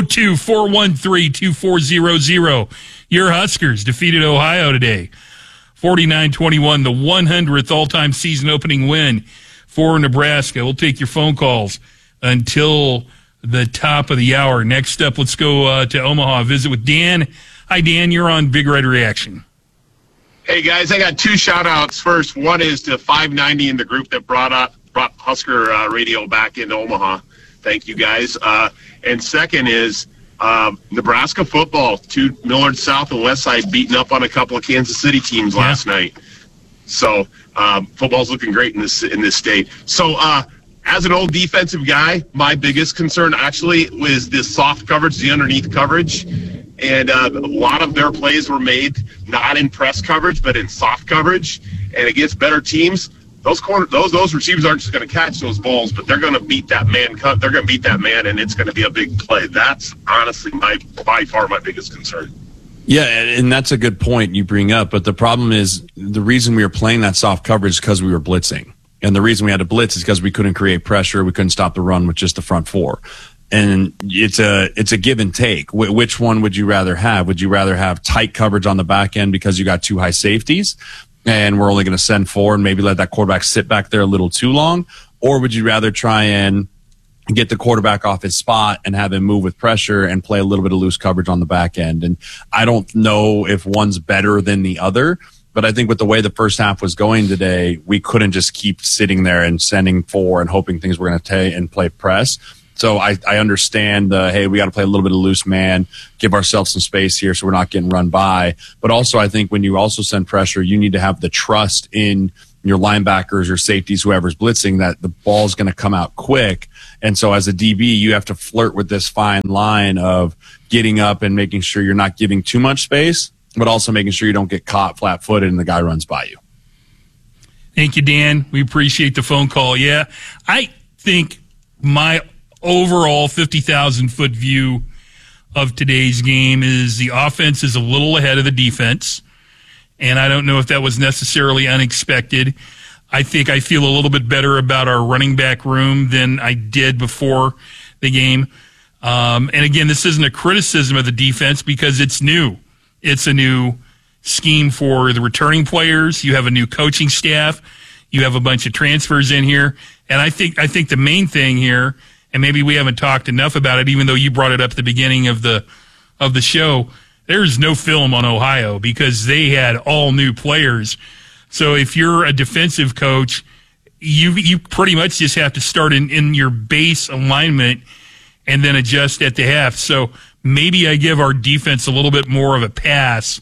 402-413-2400. Your Huskers defeated Ohio today. 49-21, the 100th all-time season opening win for Nebraska. We'll take your phone calls until the top of the hour. Next up, let's go to Omaha, visit with Dan. Hi, Dan. You're on Big Red Reaction. Hey, guys. I got 2 shout-outs. First, one is to 590 in the group that brought Husker Radio back into Omaha. Thank you, guys. And second is Nebraska football. 2 Millard South and West Side beating up on a couple of Kansas City teams last night. So football's looking great in this state. So as an old defensive guy, my biggest concern actually was this soft coverage, the underneath coverage. And a lot of their plays were made not in press coverage, but in soft coverage. And against better teams, those receivers aren't just going to catch those balls, but they're going to beat that man. They're going to beat that man, and it's going to be a big play. That's honestly by far my biggest concern. Yeah, and that's a good point you bring up. But the problem is the reason we were playing that soft coverage is because we were blitzing. And the reason we had to blitz is because we couldn't create pressure. We couldn't stop the run with just the front 4. And it's a give and take. Which one would you rather have? Would you rather have tight coverage on the back end because you got 2 high safeties and we're only going to send 4 and maybe let that quarterback sit back there a little too long? Or would you rather try and get the quarterback off his spot and have him move with pressure and play a little bit of loose coverage on the back end? And I don't know if one's better than the other. But I think with the way the first half was going today, we couldn't just keep sitting there and sending 4 and hoping things were going to and play press. So I understand hey, we got to play a little bit of loose man, give ourselves some space here so we're not getting run by. But also I think when you also send pressure, you need to have the trust in your linebackers or safeties, whoever's blitzing, that the ball's going to come out quick. And so as a DB, you have to flirt with this fine line of getting up and making sure you're not giving too much space, but also making sure you don't get caught flat-footed and the guy runs by you. Thank you, Dan. We appreciate the phone call. Yeah, I think my overall 50,000-foot view of today's game is the offense is a little ahead of the defense, and I don't know if that was necessarily unexpected. I think I feel a little bit better about our running back room than I did before the game. And again, this isn't a criticism of the defense because it's new. It's a new scheme for the returning players. You have a new coaching staff. You have a bunch of transfers in here. And I think the main thing here, and maybe we haven't talked enough about it, even though you brought it up at the beginning of the show, there's no film on Ohio because they had all new players. So if you're a defensive coach, you pretty much just have to start in your base alignment and then adjust at the half. So maybe I give our defense a little bit more of a pass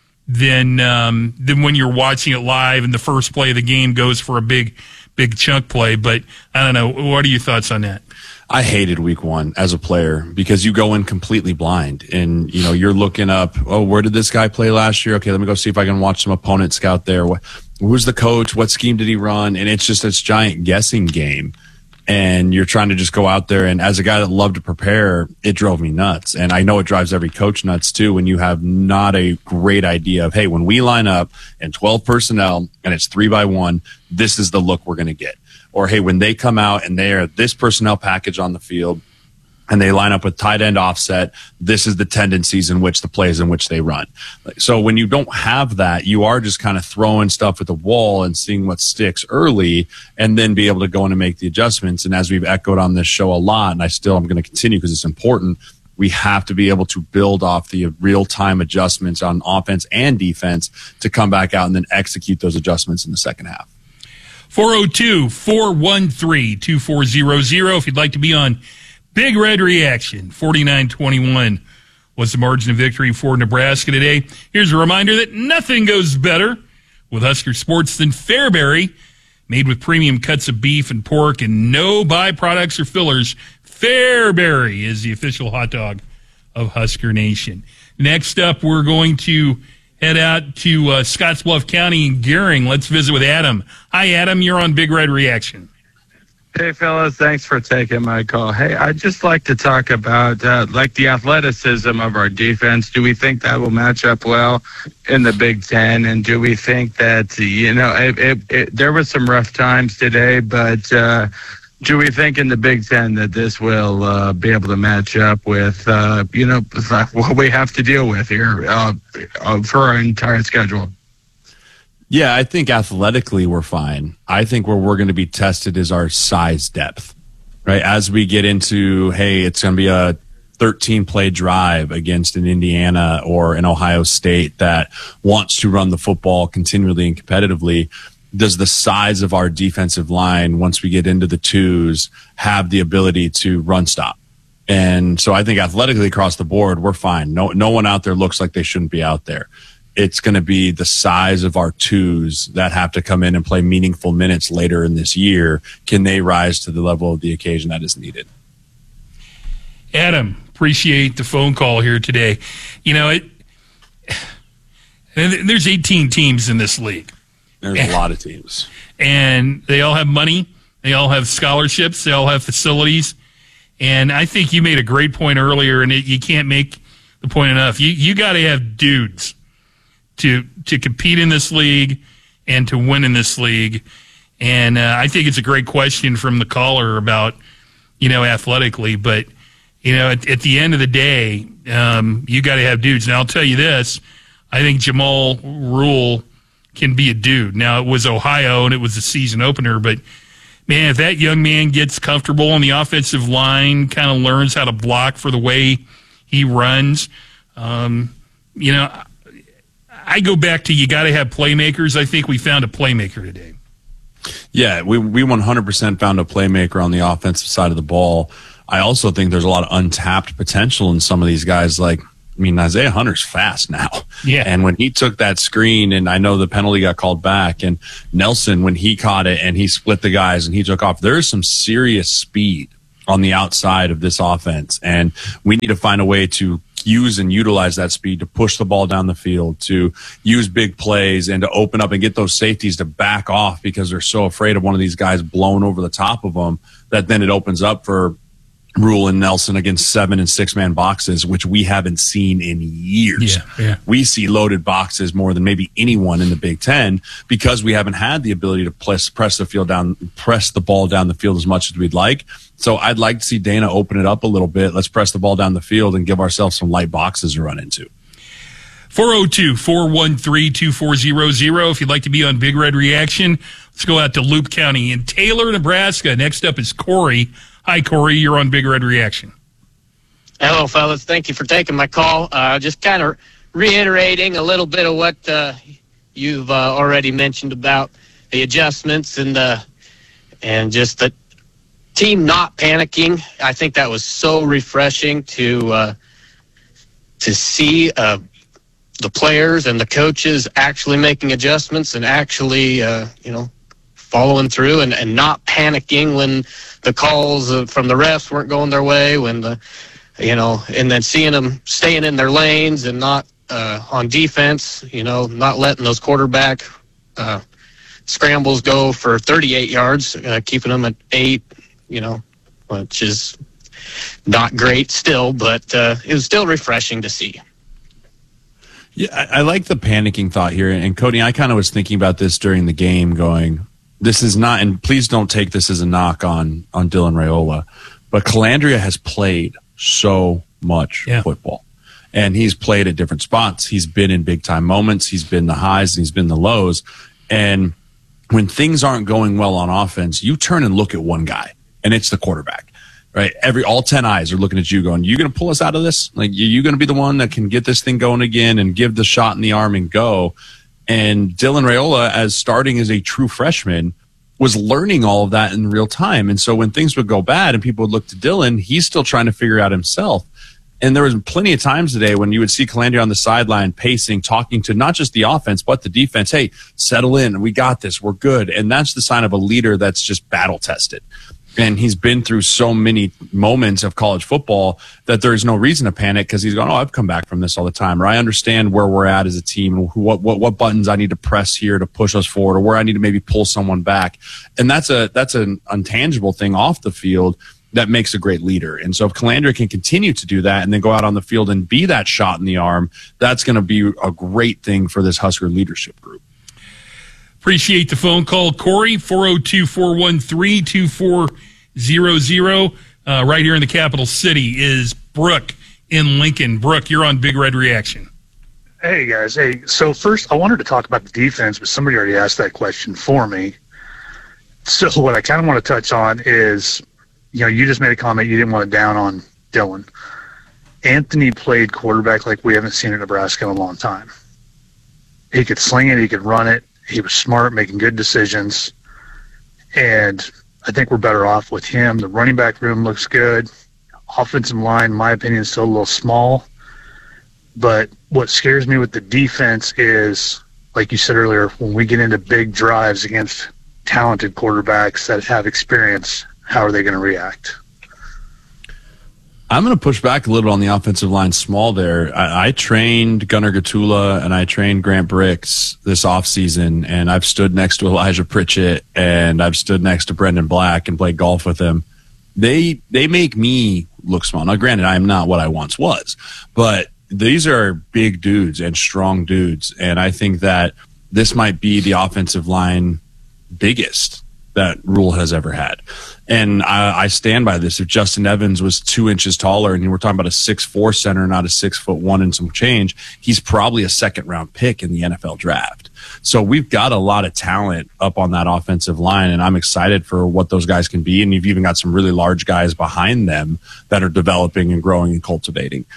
than when you're watching it live and the first play of the game goes for a big chunk play. But I don't know. What are your thoughts on that? I hated week 1 as a player because you go in completely blind and, you're looking up, where did this guy play last year? Okay, let me go see if I can watch some opponent scout there. Who's the coach? What scheme did he run? And it's just this giant guessing game. And you're trying to just go out there. And as a guy that loved to prepare, it drove me nuts. And I know it drives every coach nuts too when you have not a great idea of, hey, when we line up in 12 personnel and it's 3-by-1, this is the look we're going to get. Or, hey, when they come out and they are this personnel package on the field and they line up with tight end offset, this is the tendencies in which the plays in which they run. So when you don't have that, you are just kind of throwing stuff at the wall and seeing what sticks early and then be able to go in and make the adjustments. And as we've echoed on this show a lot, and I'm going to continue because it's important, we have to be able to build off the real-time adjustments on offense and defense to come back out and then execute those adjustments in the second half. 402-413-2400 if you'd like to be on Big Red Reaction. 49-21 was the margin of victory for Nebraska today. Here's a reminder that nothing goes better with Husker Sports than Fairberry, made with premium cuts of beef and pork and no byproducts or fillers. Fairberry is the official hot dog of Husker Nation. Next up, we're going to head out to Scottsbluff County and Gering. Let's visit with Adam. Hi, Adam. You're on Big Red Reaction. Hey, fellas. Thanks for taking my call. Hey, I'd just like to talk about the athleticism of our defense. Do we think that will match up well in the Big Ten? And do we think that, there was some rough times today, but do we think in the Big Ten that this will be able to match up with, what we have to deal with here for our entire schedule? Yeah, I think athletically we're fine. I think where we're going to be tested is our size depth, right? As we get into, hey, it's going to be a 13-play drive against an Indiana or an Ohio State that wants to run the football continually and competitively. Does the size of our defensive line, once we get into the twos, have the ability to run stop? And so I think athletically across the board, we're fine. No one out there looks like they shouldn't be out there. It's going to be the size of our twos that have to come in and play meaningful minutes later in this year. Can they rise to the level of the occasion that is needed? Adam, appreciate the phone call here today. There's 18 teams in this league. There's a lot of teams. And they all have money. They all have scholarships. They all have facilities. And I think you made a great point earlier, and you can't make the point enough. You got to have dudes to compete in this league and to win in this league. And I think it's a great question from the caller about, athletically. But, at the end of the day, you got to have dudes. Now, I'll tell you this. I think Jamal Rule can be a dude. Now, it was Ohio, and it was a season opener. But, man, if that young man gets comfortable on the offensive line, kind of learns how to block for the way he runs, I go back to you got to have playmakers. I think we found a playmaker today. Yeah, we 100% found a playmaker on the offensive side of the ball. I also think there's a lot of untapped potential in some of these guys. Like, I mean, Isaiah Hunter's fast now. Yeah. And when he took that screen, and I know the penalty got called back, and Nelson, when he caught it and he split the guys and he took off, there is some serious speed on the outside of this offense. And we need to find a way to use and utilize that speed to push the ball down the field, to use big plays, and to open up and get those safeties to back off because they're so afraid of one of these guys blowing over the top of them that then it opens up for Rule and Nelson against 7 and 6-man boxes, which we haven't seen in years. Yeah. We see loaded boxes more than maybe anyone in the Big Ten because we haven't had the ability to press the ball down the field as much as we'd like. So I'd like to see Dana open it up a little bit. Let's press the ball down the field and give ourselves some light boxes to run into. 402-413-2400. If you'd like to be on Big Red Reaction, let's go out to Loop County in Taylor, Nebraska. Next up is Corey. Hi, Corey. You're on Big Red Reaction. Hello, fellas. Thank you for taking my call. Just kind of reiterating a little bit of what you've already mentioned about the adjustments and just the team not panicking. I think that was so refreshing to see the players and the coaches actually making adjustments and actually, following through and not panicking when the calls from the refs weren't going their way, when and then seeing them staying in their lanes and not on defense, not letting those quarterback scrambles go for 38 yards, keeping them at 8, which is not great still, but it was still refreshing to see. Yeah, I like the panicking thought here. And Cody, I kind of was thinking about this during the game going, this is not, and please don't take this as a knock on Dylan Raiola, but Calandria has played so much football. And he's played at different spots. He's been in big-time moments. He's been the highs and he's been the lows. And when things aren't going well on offense, you turn and look at one guy, and it's the quarterback, right? All 10 eyes are looking at you going, you going to pull us out of this? Like, you going to be the one that can get this thing going again and give the shot in the arm and go? And Dylan Raiola, as starting as a true freshman, was learning all of that in real time. And so when things would go bad and people would look to Dylan, he's still trying to figure out himself. And there was plenty of times today when you would see Calandria on the sideline pacing, talking to not just the offense, but the defense. Hey, settle in. We got this. We're good. And that's the sign of a leader that's just battle tested. And he's been through so many moments of college football that there's no reason to panic because he's going, I've come back from this all the time. Or I understand where we're at as a team and what buttons I need to press here to push us forward or where I need to maybe pull someone back. And that's an intangible thing off the field that makes a great leader. And so if Calandria can continue to do that and then go out on the field and be that shot in the arm, that's going to be a great thing for this Husker leadership group. Appreciate the phone call, Corey. 402-413-2400. Right here in the capital city is Brooke in Lincoln. Brooke, you're on Big Red Reaction. Hey, guys. Hey, so first I wanted to talk about the defense, but somebody already asked that question for me. So what I kind of want to touch on is, you just made a comment you didn't want to down on Dylan. Anthony played quarterback like we haven't seen in Nebraska in a long time. He could sling it. He could run it. He was smart, making good decisions. And I think we're better off with him. The running back room looks good. Offensive line, in my opinion, is still a little small. But what scares me with the defense is, like you said earlier, when we get into big drives against talented quarterbacks that have experience, how are they going to react? I'm going to push back a little on the offensive line small there. I trained Gunnar Gatula and I trained Grant Bricks this offseason, and I've stood next to Elijah Pritchett and I've stood next to Brendan Black and played golf with them. They make me look small. Now, granted, I am not what I once was, but these are big dudes and strong dudes, and I think that this might be the offensive line biggest that Rule has ever had. And I stand by this. If Justin Evans was 2 inches taller and we're talking about a 6'4" center, not a 6'1" and some change, he's probably a second-round pick in the NFL draft. So we've got a lot of talent up on that offensive line, and I'm excited for what those guys can be. And you've even got some really large guys behind them that are developing and growing and cultivating.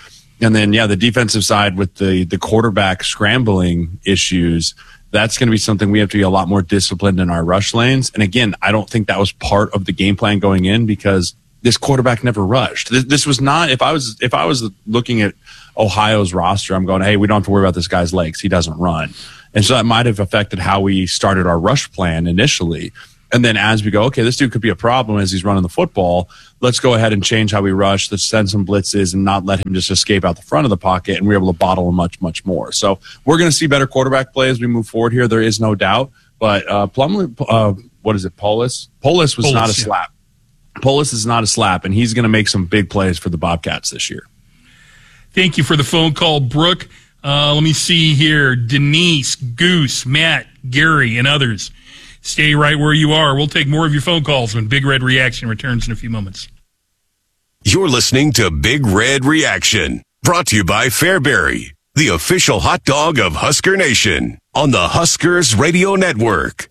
And then, the defensive side with the quarterback scrambling issues, that's going to be something we have to be a lot more disciplined in our rush lanes. And again, I don't think that was part of the game plan going in because this quarterback never rushed. This was not, if I was looking at Ohio's roster, I'm going, hey, we don't have to worry about this guy's legs. He doesn't run. And so that might have affected how we started our rush plan initially. And then as we go, okay, this dude could be a problem as he's running the football. Let's go ahead and change how we rush. Let's send some blitzes and not let him just escape out the front of the pocket. And we're able to bottle him much, much more. So we're going to see better quarterback play as we move forward here. There is no doubt. But Plumlee, what is it, Polis? Polis was not a slap. Polis is not a slap, and he's going to make some big plays for the Bobcats this year. Thank you for the phone call, Brooke. Let me see here. Denise, Goose, Matt, Gary, and others. Stay right where you are. We'll take more of your phone calls when Big Red Reaction returns in a few moments. You're listening to Big Red Reaction, brought to you by Fairbury, the official hot dog of Husker Nation, on the Huskers Radio Network.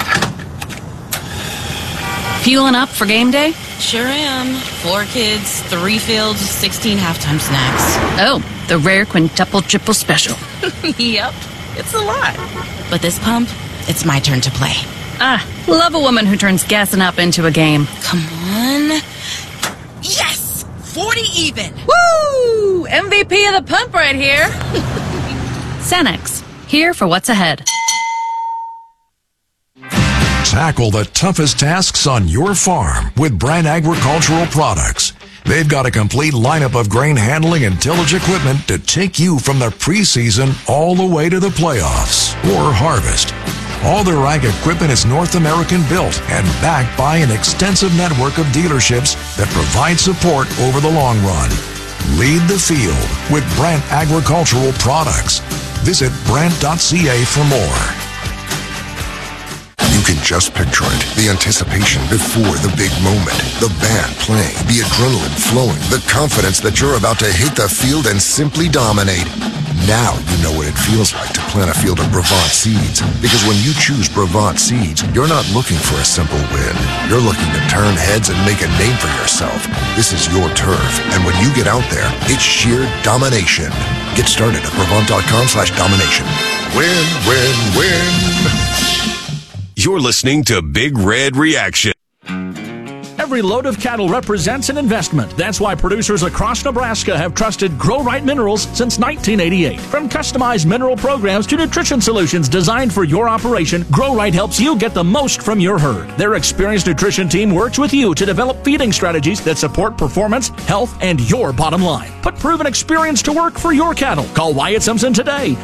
Fueling up for game day? Sure am. 4 kids, 3 fields, 16 halftime snacks. Oh, the rare quintuple triple special. Yep, it's a lot. But this pump, it's my turn to play. Love a woman who turns gassing up into a game. Come on. Yes! 40 even. Woo! MVP of the pump right here. Cenex, here for what's ahead. Tackle the toughest tasks on your farm with Brandt Agricultural Products. They've got a complete lineup of grain handling and tillage equipment to take you from the preseason all the way to the playoffs or harvest. All their ag equipment is North American built and backed by an extensive network of dealerships that provide support over the long run. Lead the field with Brandt Agricultural Products. Visit Brandt.ca for more. You can just picture it. The anticipation before the big moment. The band playing, the adrenaline flowing, the confidence that you're about to hit the field and simply dominate. Now you know what it feels like to plant a field of Brevant seeds. Because when you choose Brevant seeds, you're not looking for a simple win. You're looking to turn heads and make a name for yourself. This is your turf. And when you get out there, it's sheer domination. Get started at Brevant.com/domination. Win, win, win. You're listening to Big Red Reaction. Every load of cattle represents an investment. That's why producers across Nebraska have trusted Grow-Right Minerals since 1988. From customized mineral programs to nutrition solutions designed for your operation, Grow-Right helps you get the most from your herd. Their experienced nutrition team works with you to develop feeding strategies that support performance, health, and your bottom line. Put proven experience to work for your cattle. Call Wyatt Simpson today,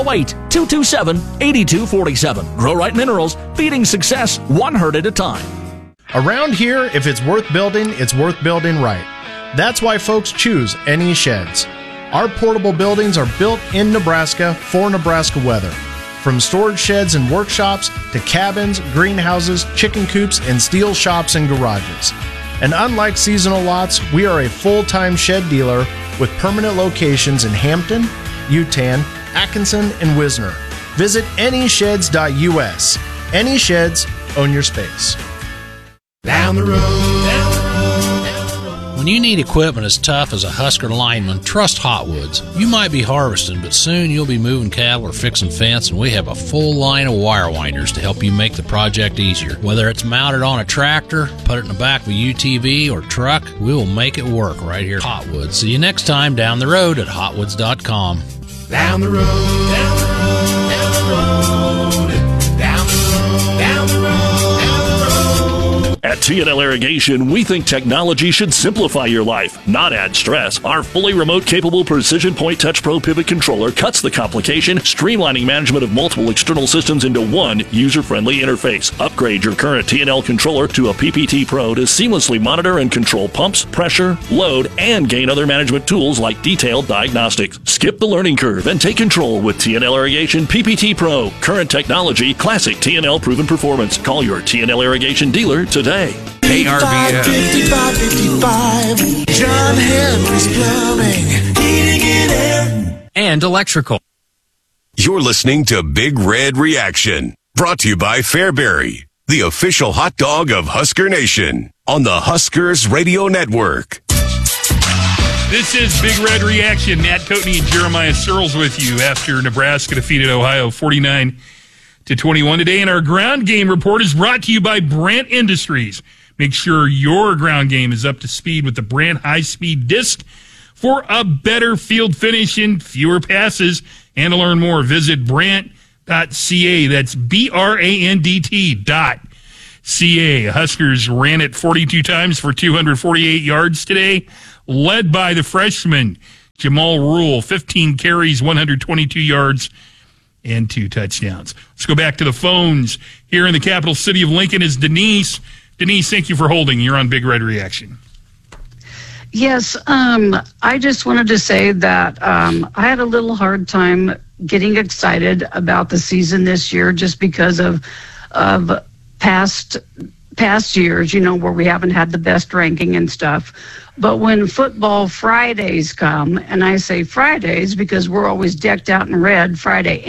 308-227-8247. Grow-Right Minerals, feeding success one herd at a time. Around here, if it's worth building right. That's why folks choose NE Sheds. Our portable buildings are built in Nebraska for Nebraska weather. From storage sheds and workshops to cabins, greenhouses, chicken coops, and steel shops and garages. And unlike seasonal lots, we are a full-time shed dealer with permanent locations in Hampton, Utan, Atkinson, and Wisner. Visit nesheds.us. NE Sheds, own your space. Down the road. When you need equipment as tough as a Husker lineman, trust Hotwoods. You might be harvesting, but soon you'll be moving cattle or fixing fence, and we have a full line of wire winders to help you make the project easier. Whether it's mounted on a tractor, put it in the back of a UTV, or truck, we will make it work right here at Hotwoods. See you next time down the road at hotwoods.com. Down the road, down the road, down the road, down the road, down the road. At TNL Irrigation, we think technology should simplify your life, not add stress. Our fully remote capable Precision Point Touch Pro Pivot Controller cuts the complication, streamlining management of multiple external systems into one user-friendly interface. Upgrade your current TNL controller to a PPT Pro to seamlessly monitor and control pumps, pressure, load, and gain other management tools like detailed diagnostics. Skip the learning curve and take control with TNL Irrigation PPT Pro. Current technology, classic TNL proven performance. Call your TNL Irrigation dealer today. KRVN 55, John Henry's Plumbing, Heating and Air, and Electrical. You're listening to Big Red Reaction, brought to you by Fairbury, the official hot dog of Husker Nation, on the Huskers Radio Network. This is Big Red Reaction. Matt Coatney and Jeremiah Searles with you after Nebraska defeated Ohio 49-21 today. And our ground game report is brought to you by Brandt Industries. Make sure your ground game is up to speed with the Brandt high-speed disc for a better field finish and fewer passes. And to learn more, visit Brandt.ca. That's BRANDT.ca. Huskers ran it 42 times for 248 yards today, led by the freshman Jamal Rule, 15 carries, 122 yards, and 2 touchdowns. Let's go back to the phones. Here in the capital city of Lincoln is Denise. Denise, thank you for holding. You're on Big Red Reaction. Yes, I just wanted to say that I had a little hard time getting excited about the season this year just because of past years, where we haven't had the best ranking and stuff. But when football Fridays come, and I say Fridays because we're always decked out in red Friday